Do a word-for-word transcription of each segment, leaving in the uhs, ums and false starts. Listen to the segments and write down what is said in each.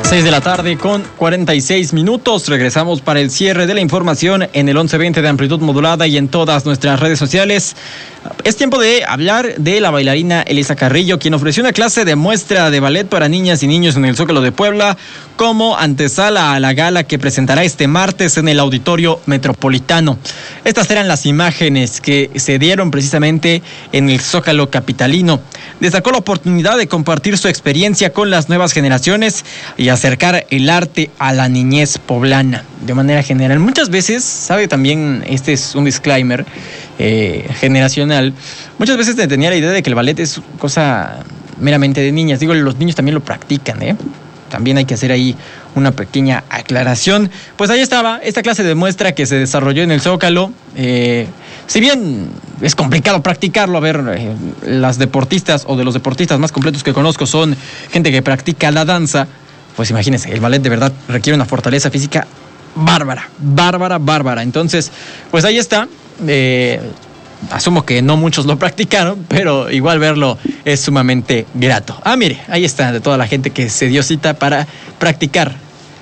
seis de la tarde con cuarenta y seis minutos. Regresamos para el cierre de la información en el once veinte de amplitud modulada y en todas nuestras redes sociales. Es tiempo de hablar de la bailarina Elisa Carrillo, quien ofreció una clase de muestra de ballet para niñas y niños en el Zócalo de Puebla como antesala a la gala que presentará este martes en el Auditorio Metropolitano. Estas eran las imágenes que se dieron precisamente en el Zócalo capitalino. Destacó la oportunidad de compartir su experiencia con las nuevas generaciones y acercar el arte a la niñez poblana de manera general. Muchas veces, sabe también, este es un disclaimer eh, generacional, muchas veces tenía la idea de que el ballet es cosa meramente de niñas. Digo, los niños también lo practican, ¿eh? También hay que hacer ahí una pequeña aclaración. Pues ahí estaba esta clase de muestra que se desarrolló en el Zócalo. Eh, si bien es complicado practicarlo, a ver, eh, las deportistas o de los deportistas más completos que conozco son gente que practica la danza, pues imagínense, el ballet de verdad requiere una fortaleza física bárbara, bárbara, bárbara. Entonces, pues ahí está. Eh, Asumo que no muchos lo practicaron, pero igual verlo es sumamente grato. Ah, mire, ahí está, de toda la gente que se dio cita para practicar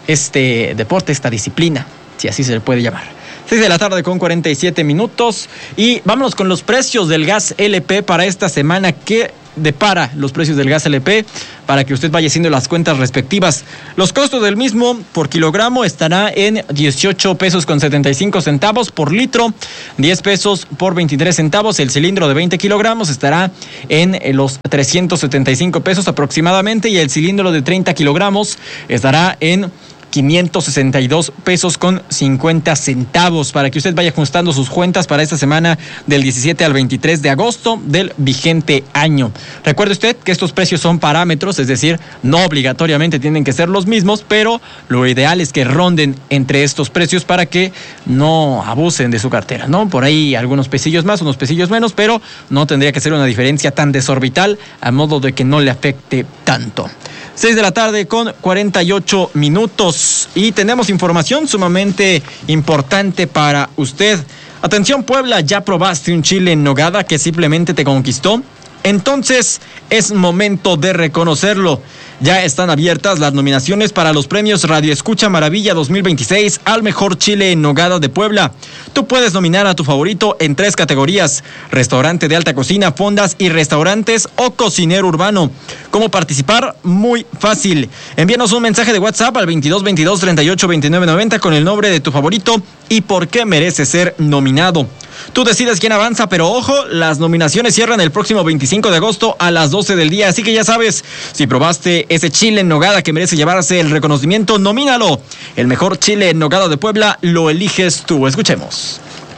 este deporte, esta disciplina, si así se le puede llamar. seis de la tarde con cuarenta y siete minutos y vámonos con los precios del gas L P para esta semana. ¿Qué depara los precios del gas L P? Para que usted vaya haciendo las cuentas respectivas. Los costos del mismo por kilogramo estará en dieciocho pesos con setenta y cinco centavos por litro, diez pesos por veintitrés centavos. El cilindro de veinte kilogramos estará en los trescientos setenta y cinco pesos aproximadamente y el cilindro de treinta kilogramos estará en quinientos sesenta y dos pesos con cincuenta centavos, para que usted vaya ajustando sus cuentas para esta semana del diecisiete al veintitrés de agosto del vigente año. Recuerde usted que estos precios son parámetros, es decir, no obligatoriamente tienen que ser los mismos, pero lo ideal es que ronden entre estos precios para que no abusen de su cartera, ¿no? Por ahí algunos pesillos más, unos pesillos menos, pero no tendría que ser una diferencia tan desorbital a modo de que no le afecte tanto. seis de la tarde con cuarenta y ocho minutos y tenemos información sumamente importante para usted. Atención Puebla, ¿ya probaste un chile en nogada que simplemente te conquistó? Entonces es momento de reconocerlo. Ya están abiertas las nominaciones para los premios Radio Escucha Maravilla dos mil veintiséis al mejor chile en nogada de Puebla. Tú puedes nominar a tu favorito en tres categorías: restaurante de alta cocina, fondas y restaurantes o cocinero urbano. ¿Cómo participar? Muy fácil. Envíanos un mensaje de WhatsApp al veintidós veintidós treinta y ocho veintinueve noventa con el nombre de tu favorito y por qué merece ser nominado. Tú decides quién avanza, pero ojo, las nominaciones cierran el próximo veinticinco de agosto a las doce del día, así que ya sabes, si probaste ese chile en nogada que merece llevarse el reconocimiento, nomínalo. El mejor chile en nogada de Puebla lo eliges tú. Escuchemos.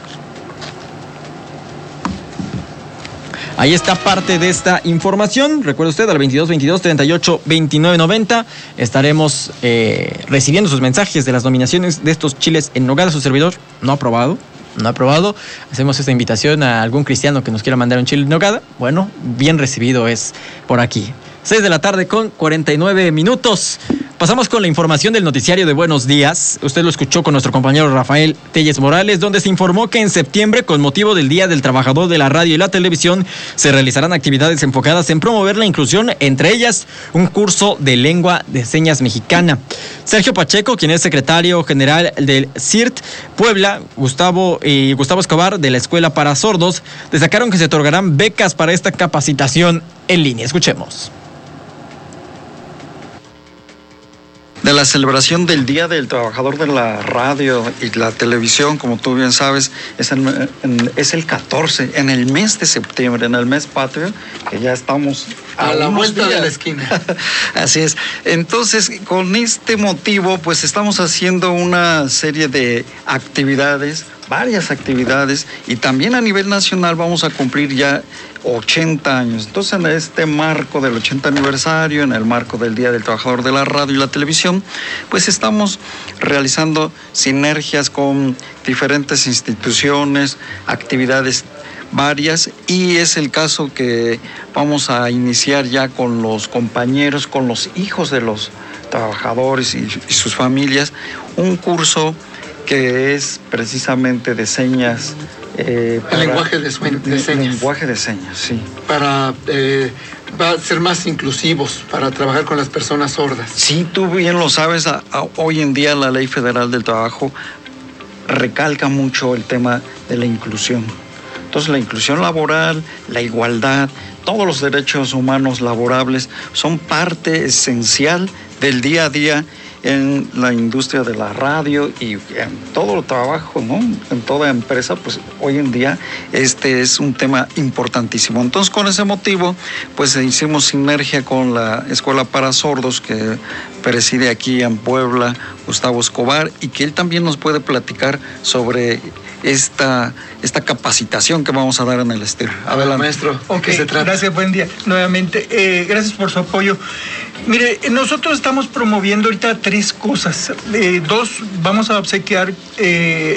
Ahí está parte de esta información. Recuerde usted, al veintidós veintidós treinta y ocho veintinueve noventa estaremos eh, recibiendo sus mensajes de las nominaciones de estos chiles en nogada. Su servidor no ha probado. No ha probado, hacemos esta invitación a algún cristiano que nos quiera mandar un chile en nogada. Bueno, bien recibido es por aquí. seis de la tarde con cuarenta y nueve minutos. Pasamos con la información del noticiario de Buenos Días. Usted lo escuchó con nuestro compañero Rafael Telles Morales, donde se informó que en septiembre, con motivo del Día del Trabajador de la Radio y la Televisión, se realizarán actividades enfocadas en promover la inclusión, entre ellas un curso de lengua de señas mexicana. Sergio Pacheco, quien es secretario general del C I R T Puebla, Gustavo y Gustavo Escobar, de la Escuela para Sordos, destacaron que se otorgarán becas para esta capacitación en línea. Escuchemos. De la celebración del Día del Trabajador de la Radio y la Televisión, como tú bien sabes, es, en, en, es el catorce, en el mes de septiembre, en el mes patrio, que ya estamos a, a la vuelta de la esquina. Así es. Entonces, con este motivo, pues estamos haciendo una serie de actividades, varias actividades, y también a nivel nacional vamos a cumplir ya ochenta años. Entonces, en este marco del ochenta aniversario, en el marco del Día del Trabajador de la Radio y la Televisión, pues estamos realizando sinergias con diferentes instituciones, actividades varias, y es el caso que vamos a iniciar ya con los compañeros, con los hijos de los trabajadores y, y sus familias, un curso que es precisamente de señas. Eh, el lenguaje de, de señas. Lenguaje de señas, sí. Para eh, va a ser más inclusivos para trabajar con las personas sordas. Sí, tú bien lo sabes, a, a, hoy en día la Ley Federal del Trabajo recalca mucho el tema de la inclusión. Entonces la inclusión laboral, la igualdad, todos los derechos humanos laborables son parte esencial del día a día en la industria de la radio y en todo el trabajo, ¿no? En toda empresa, pues hoy en día este es un tema importantísimo. Entonces, con ese motivo, pues hicimos sinergia con la Escuela para Sordos que preside aquí en Puebla Gustavo Escobar y que él también nos puede platicar sobre esta, esta capacitación que vamos a dar en el S T I R. Adelante, maestro. Ok, ¿qué se trata? Gracias, buen día. Nuevamente, eh, gracias por su apoyo. Mire, nosotros estamos promoviendo ahorita tres cosas. Eh, dos, vamos a obsequiar eh,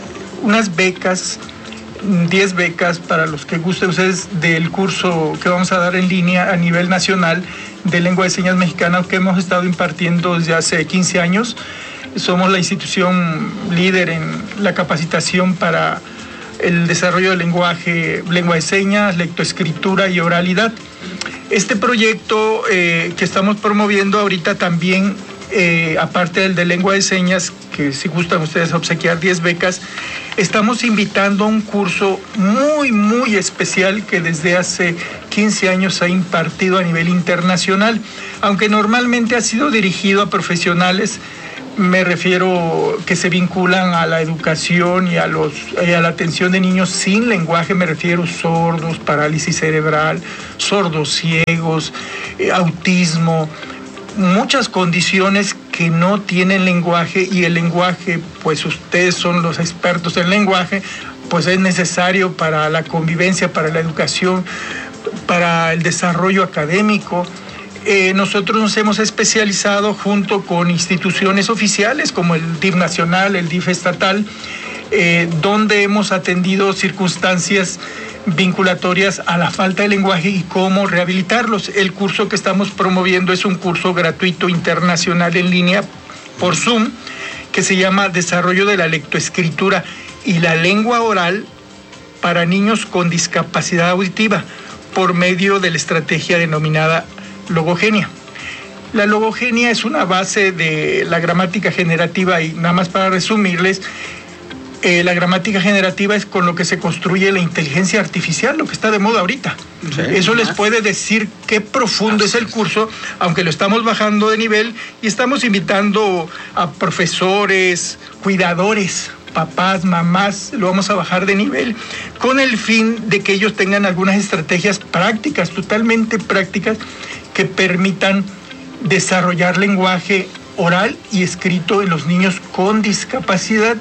unas becas, diez becas para los que gusten ustedes del curso que vamos a dar en línea a nivel nacional de lengua de señas mexicana que hemos estado impartiendo desde hace quince años. Somos la institución líder en la capacitación para el desarrollo del lenguaje, lengua de señas, lectoescritura y oralidad. Este proyecto eh, que estamos promoviendo ahorita también, eh, aparte del de lengua de señas, que si gustan ustedes obsequiar diez becas, estamos invitando a un curso muy, muy especial que desde hace quince años se ha impartido a nivel internacional, aunque normalmente ha sido dirigido a profesionales. Me refiero que se vinculan a la educación y a, los, y a la atención de niños sin lenguaje, me refiero sordos, parálisis cerebral, sordos ciegos, eh, autismo, muchas condiciones que no tienen lenguaje y el lenguaje, pues ustedes son los expertos en lenguaje, pues es necesario para la convivencia, para la educación, para el desarrollo académico. Eh, nosotros nos hemos especializado junto con instituciones oficiales como el D I F nacional, el D I F estatal, eh, donde hemos atendido circunstancias vinculatorias a la falta de lenguaje y cómo rehabilitarlos. El curso que estamos promoviendo es un curso gratuito internacional en línea por Zoom que se llama Desarrollo de la lectoescritura y la lengua oral para niños con discapacidad auditiva por medio de la estrategia denominada logogenia. La logogenia es una base de la gramática generativa y nada más para resumirles, eh, la gramática generativa es con lo que se construye la inteligencia artificial, lo que está de moda ahorita. Sí, eso les puede decir qué profundo es el curso, aunque lo estamos bajando de nivel y estamos invitando a profesores, cuidadores, papás, mamás, lo vamos a bajar de nivel, con el fin de que ellos tengan algunas estrategias prácticas, totalmente prácticas, que permitan desarrollar lenguaje oral y escrito en los niños con discapacidad.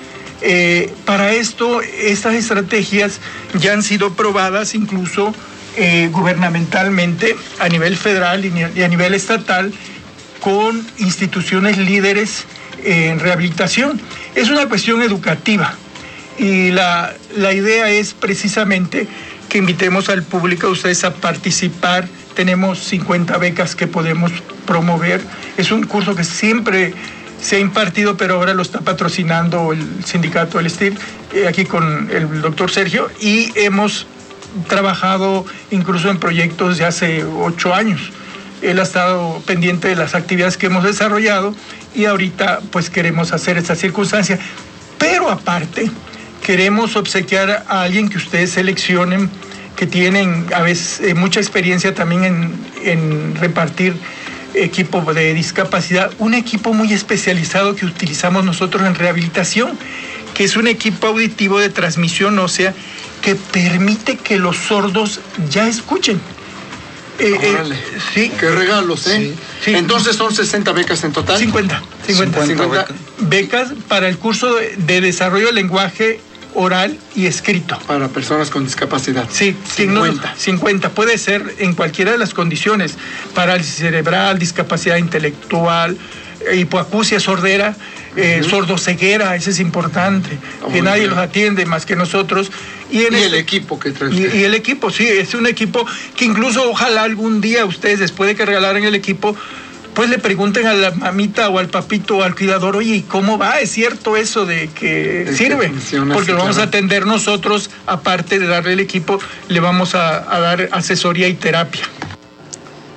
Eh, para esto, estas estrategias ya han sido probadas incluso eh, gubernamentalmente a nivel federal y a nivel estatal con instituciones líderes en rehabilitación. Es una cuestión educativa y la, la idea es precisamente que invitemos al público, a ustedes, a participar. Tenemos cincuenta becas que podemos promover. Es un curso que siempre se ha impartido, pero ahora lo está patrocinando el sindicato del S T I R, eh, aquí con el doctor Sergio, y hemos trabajado incluso en proyectos de hace ocho años. Él ha estado pendiente de las actividades que hemos desarrollado y ahorita pues queremos hacer esta circunstancia. Pero aparte, queremos obsequiar a alguien que ustedes seleccionen, que tienen a veces eh, mucha experiencia también en, en repartir equipo de discapacidad, un equipo muy especializado que utilizamos nosotros en rehabilitación, que es un equipo auditivo de transmisión ósea que permite que los sordos ya escuchen. Eh, eh, sí. Qué regalos, ¿eh? Sí, sí. Entonces son sesenta becas en total. cincuenta, cincuenta, cincuenta becas para el curso de, de desarrollo del lenguaje oral y escrito. Para personas con discapacidad. Sí, cincuenta. cincuenta. Puede ser en cualquiera de las condiciones. Parálisis cerebral, discapacidad intelectual, hipoacusia, sordera, eh, uh-huh. sordoceguera, eso es importante. Oh, que nadie bien. Los atiende más que nosotros. Y, en y este, el equipo que trae y, y el equipo, sí, es un equipo que incluso ojalá algún día ustedes, después de que regalaran el equipo, pues le pregunten a la mamita o al papito o al cuidador, oye, ¿y cómo va? ¿Es cierto eso de que es sirve? Que porque lo vamos claro. a atender nosotros, aparte de darle el equipo, le vamos a, a dar asesoría y terapia.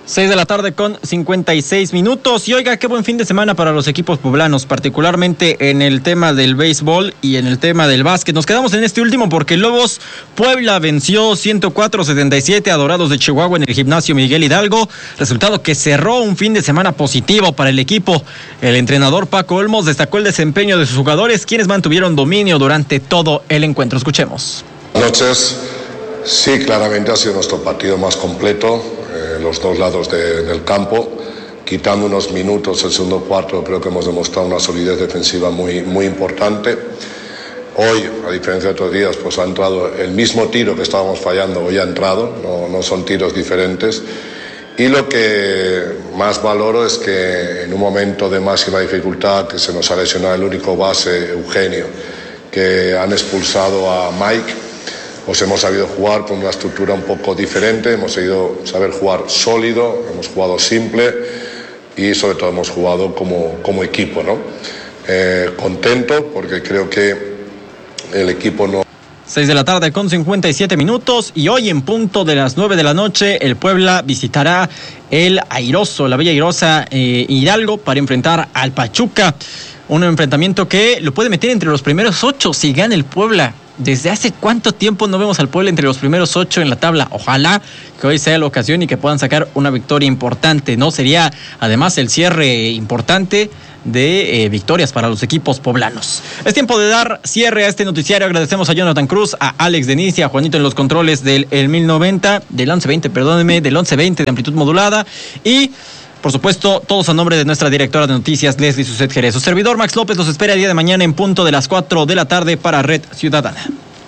seis de la tarde con cincuenta y seis minutos. Y oiga, qué buen fin de semana para los equipos poblanos, particularmente en el tema del béisbol y en el tema del básquet. Nos quedamos en este último porque Lobos Puebla venció ciento cuatro a setenta y siete a Dorados de Chihuahua en el gimnasio Miguel Hidalgo. Resultado que cerró un fin de semana positivo para el equipo. El entrenador Paco Olmos destacó el desempeño de sus jugadores, quienes mantuvieron dominio durante todo el encuentro. Escuchemos. Buenas noches. Sí, claramente ha sido nuestro partido más completo. Eh, los dos lados de, del campo, quitando unos minutos el segundo cuarto, creo que hemos demostrado una solidez defensiva muy, muy importante. Hoy, a diferencia de otros días, pues ha entrado el mismo tiro que estábamos fallando, hoy ha entrado, no, no son tiros diferentes. Y lo que más valoro es que en un momento de máxima dificultad, que se nos ha lesionado el único base, Eugenio, que han expulsado a Mike, pues hemos sabido jugar con una estructura un poco diferente, hemos sabido saber jugar sólido, hemos jugado simple y sobre todo hemos jugado como, como equipo, ¿no? Eh, contento porque creo que el equipo no... seis de la tarde con cincuenta y siete minutos y hoy en punto de las nueve de la noche el Puebla visitará el airoso, la bella airosa eh, Hidalgo para enfrentar al Pachuca. Un enfrentamiento que lo puede meter entre los primeros ocho si gana el Puebla. ¿Desde hace cuánto tiempo no vemos al Puebla entre los primeros ocho en la tabla? Ojalá que hoy sea la ocasión y que puedan sacar una victoria importante, ¿no? Sería además el cierre importante de eh, victorias para los equipos poblanos. Es tiempo de dar cierre a este noticiario. Agradecemos a Jonathan Cruz, a Alex Denisi, a Juanito en los controles del el mil noventa, del once veinte, perdónenme, del once veinte de amplitud modulada y... por supuesto, todos a nombre de nuestra directora de noticias, Leslie Suset Jerez. Su servidor, Max López, los espera el día de mañana en punto de las cuatro de la tarde para Red Ciudadana.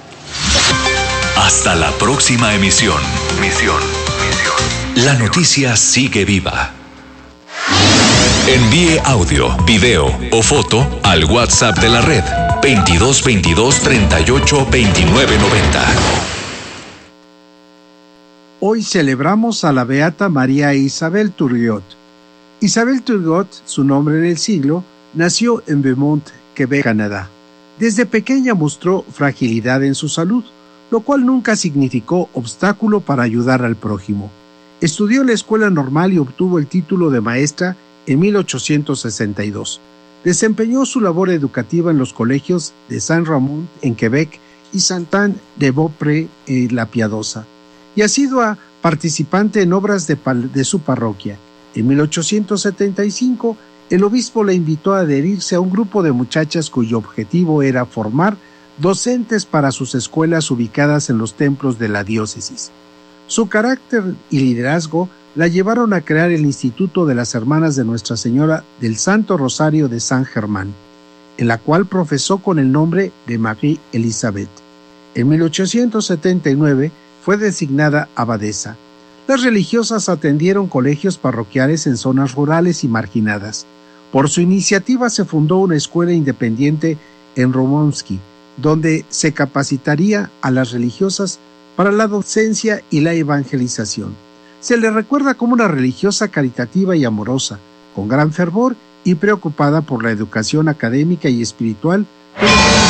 Hasta la próxima emisión. Misión. Misión. La noticia sigue viva. Envíe audio, video o foto al WhatsApp de la red veintidós veintidós treinta y ocho veintinueve noventa. Hoy celebramos a la beata María Isabel Turgot. Isabel Turgot, su nombre en el siglo, nació en Vermont, Quebec, Canadá. Desde pequeña mostró fragilidad en su salud, lo cual nunca significó obstáculo para ayudar al prójimo. Estudió en la escuela normal y obtuvo el título de maestra en mil ochocientos sesenta y dos. Desempeñó su labor educativa en los colegios de Saint-Ramond en Quebec y Saint-Anne-de-Beaupré en La Piadosa, y ha sido a participante en obras de, de su parroquia. En mil ochocientos setenta y cinco, el obispo la invitó a adherirse a un grupo de muchachas cuyo objetivo era formar docentes para sus escuelas ubicadas en los templos de la diócesis. Su carácter y liderazgo la llevaron a crear el Instituto de las Hermanas de Nuestra Señora del Santo Rosario de San Germán, en la cual profesó con el nombre de Marie Elizabeth. En mil ochocientos setenta y nueve fue designada abadesa. Las religiosas atendieron colegios parroquiales en zonas rurales y marginadas. Por su iniciativa se fundó una escuela independiente en Rimouski, donde se capacitaría a las religiosas para la docencia y la evangelización. Se le recuerda como una religiosa caritativa y amorosa, con gran fervor y preocupada por la educación académica y espiritual